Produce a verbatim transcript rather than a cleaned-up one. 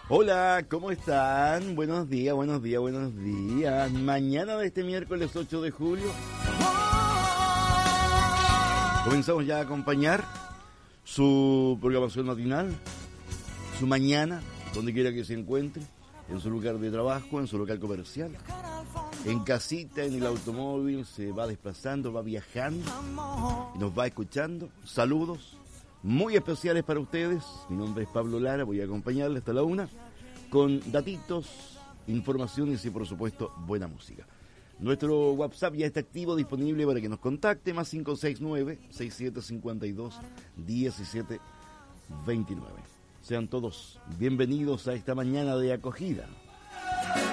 Hola, ¿cómo están? Buenos días, buenos días, buenos días. Mañana de este miércoles ocho de julio comenzamos ya a acompañar su programación matinal, su mañana, donde quiera que se encuentre, en su lugar de trabajo, en su local comercial, en casita, en el automóvil, se va desplazando, va viajando, y nos va escuchando. Saludos muy especiales para ustedes. Mi nombre es Pablo Lara, voy a acompañarles hasta la una con datitos, informaciones y por supuesto buena música. Nuestro WhatsApp ya está activo, disponible para que nos contacte, más cinco seis nueve, seis siete cinco dos, uno siete dos nueve. Sean todos bienvenidos a esta mañana de acogida.